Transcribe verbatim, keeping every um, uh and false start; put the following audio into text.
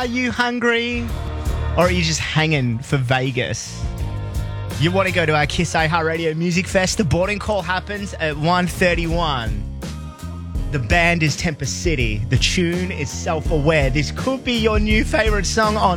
Are you hungry? Or are you just hanging for Vegas? You want to go to our Kiss iHeartRadio Music Fest? The boarding call happens at one thirty-one. The band is Temper City. The tune is Self-Aware. This could be your new favourite song on